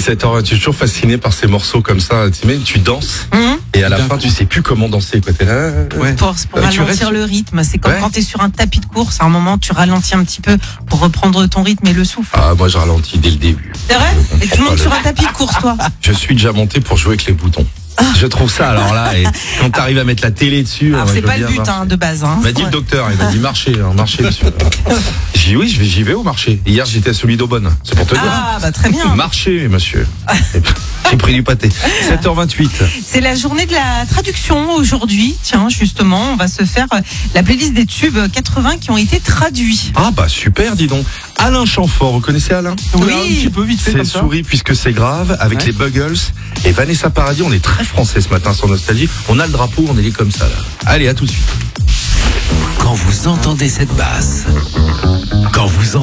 17h, tu es toujours fasciné par ces morceaux comme ça. Tu danses et à la fin, tu sais plus comment danser. Quoi. T'es là, Pour ralentir le rythme. C'est comme quand tu es sur un tapis de course. À un moment, tu ralentis un petit peu pour reprendre ton rythme et le souffle. Ah, moi, je ralentis dès le début. C'est vrai? Et tu montes sur un tapis de course, toi? Je suis déjà monté pour jouer avec les boutons. Je trouve ça, alors là, et quand t'arrives à mettre la télé dessus... Alors, c'est pas le but de base. Il m'a dit le docteur, il m'a dit marcher monsieur. J'ai dit oui, j'y vais au marché. Hier, j'étais à celui d'Aubonne, c'est pour te dire. Ah, bah très bien. Marcher, monsieur. J'ai pris du pâté. 7h28. C'est la journée de la traduction aujourd'hui. Tiens, justement, on va se faire la playlist des tubes 80 qui ont été traduits. Ah bah super, dis donc. Alain Chamfort, vous connaissez Alain? Oui. Un petit peu vite fait C'est comme ça. Souris puisque c'est grave, avec les Buggles et Vanessa Paradis. On est très français ce matin sur Nostalgie. On a le drapeau, on est comme ça là. Allez, à tout de suite. Quand vous entendez cette basse, quand vous